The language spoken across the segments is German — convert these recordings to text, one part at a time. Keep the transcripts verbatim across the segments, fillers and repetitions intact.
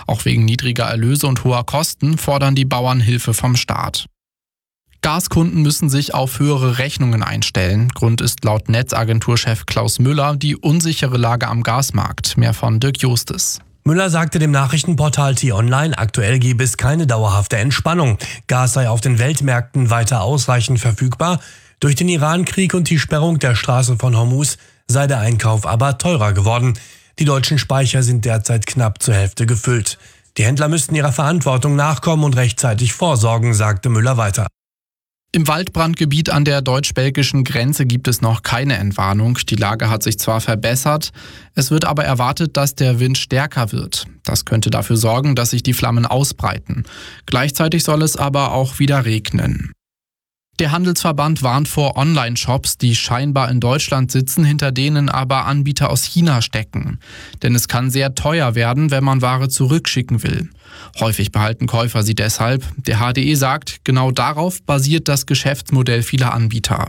Auch wegen niedriger Erlöse und hoher Kosten fordern die Bauern Hilfe vom Staat. Gaskunden müssen sich auf höhere Rechnungen einstellen. Grund ist laut Netzagenturchef Klaus Müller die unsichere Lage am Gasmarkt. Mehr von Dirk Justes. Müller sagte dem Nachrichtenportal T-Online, aktuell gebe es keine dauerhafte Entspannung. Gas sei auf den Weltmärkten weiter ausreichend verfügbar. Durch den Iran-Krieg und die Sperrung der Straße von Hormuz sei der Einkauf aber teurer geworden. Die deutschen Speicher sind derzeit knapp zur Hälfte gefüllt. Die Händler müssten ihrer Verantwortung nachkommen und rechtzeitig vorsorgen, sagte Müller weiter. Im Waldbrandgebiet an der deutsch-belgischen Grenze gibt es noch keine Entwarnung. Die Lage hat sich zwar verbessert, es wird aber erwartet, dass der Wind stärker wird. Das könnte dafür sorgen, dass sich die Flammen ausbreiten. Gleichzeitig soll es aber auch wieder regnen. Der Handelsverband warnt vor Online-Shops, die scheinbar in Deutschland sitzen, hinter denen aber Anbieter aus China stecken. Denn es kann sehr teuer werden, wenn man Ware zurückschicken will. Häufig behalten Käufer sie deshalb. Der H D E sagt, genau darauf basiert das Geschäftsmodell vieler Anbieter.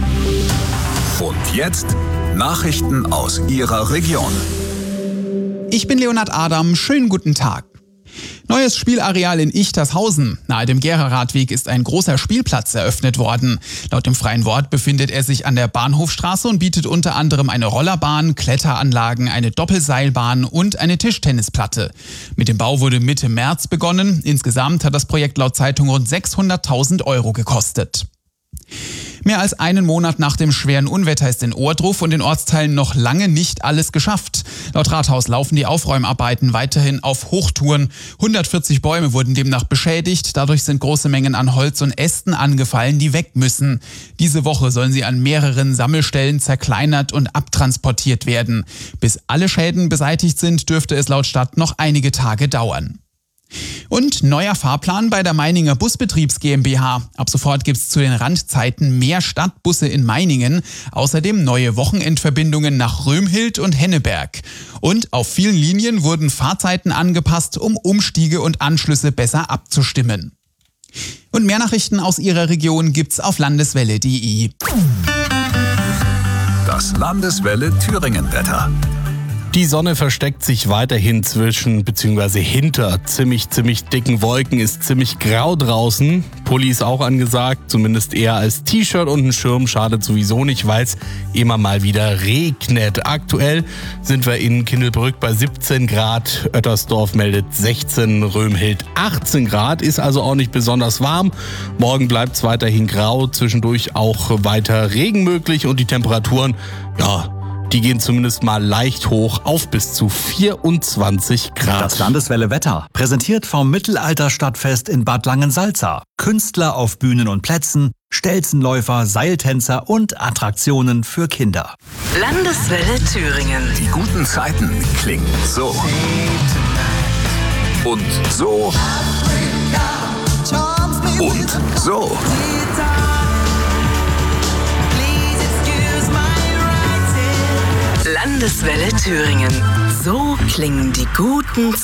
Und jetzt Nachrichten aus Ihrer Region. Ich bin Leonhard Adam, schönen guten Tag. Neues Spielareal in Ichtershausen. Nahe dem Gera-Radweg ist ein großer Spielplatz eröffnet worden. Laut dem Freien Wort befindet er sich an der Bahnhofstraße und bietet unter anderem eine Rollerbahn, Kletteranlagen, eine Doppelseilbahn und eine Tischtennisplatte. Mit dem Bau wurde Mitte März begonnen. Insgesamt hat das Projekt laut Zeitung rund sechshunderttausend Euro gekostet. Mehr als einen Monat nach dem schweren Unwetter ist in Ohrdruf und den Ortsteilen noch lange nicht alles geschafft. Laut Rathaus laufen die Aufräumarbeiten weiterhin auf Hochtouren. hundertvierzig Bäume wurden demnach beschädigt. Dadurch sind große Mengen an Holz und Ästen angefallen, die weg müssen. Diese Woche sollen sie an mehreren Sammelstellen zerkleinert und abtransportiert werden. Bis alle Schäden beseitigt sind, dürfte es laut Stadt noch einige Tage dauern. Und neuer Fahrplan bei der Meininger Busbetriebs GmbH. Ab sofort gibt's zu den Randzeiten mehr Stadtbusse in Meiningen. Außerdem neue Wochenendverbindungen nach Römhild und Henneberg. Und auf vielen Linien wurden Fahrzeiten angepasst, um Umstiege und Anschlüsse besser abzustimmen. Und mehr Nachrichten aus Ihrer Region gibt's auf landeswelle punkt de. Das Landeswelle Thüringen-Wetter. Die Sonne versteckt sich weiterhin zwischen bzw. hinter ziemlich, ziemlich dicken Wolken, ist ziemlich grau draußen. Pulli ist auch angesagt, zumindest eher als T-Shirt und ein Schirm schadet sowieso nicht, weil es immer mal wieder regnet. Aktuell sind wir in Kindelbrück bei siebzehn Grad, Oettersdorf meldet sechzehn, Römhild achtzehn Grad, ist also auch nicht besonders warm. Morgen bleibt es weiterhin grau, zwischendurch auch weiter Regen möglich und die Temperaturen, ja, die gehen zumindest mal leicht hoch auf bis zu vierundzwanzig Grad. Das Landeswelle Wetter, präsentiert vom Mittelalterstadtfest in Bad Langensalza. Künstler auf Bühnen und Plätzen, Stelzenläufer, Seiltänzer und Attraktionen für Kinder. Landeswelle Thüringen. Die guten Zeiten klingen so. Und so. Und so. Landeswelle Thüringen. So klingen die guten